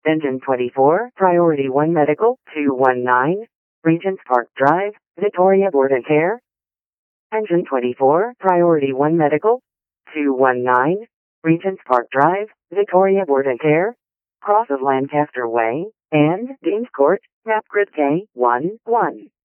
Engine 24, Priority 1 Medical, 219, Regents Park Drive, Victoria Board and Care. Engine 24, Priority 1 Medical, 219, Regents Park Drive, Victoria Board and Care, cross of Lancaster Way, and Dean's Court, map grid K11.